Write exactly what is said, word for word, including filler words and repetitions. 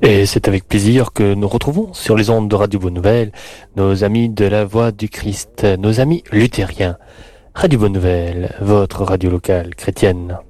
Et c'est avec plaisir que nous retrouvons sur les ondes de Radio Bonne Nouvelle nos amis de la Voix du Christ, nos amis luthériens. Radio Bonne Nouvelle, votre radio locale chrétienne.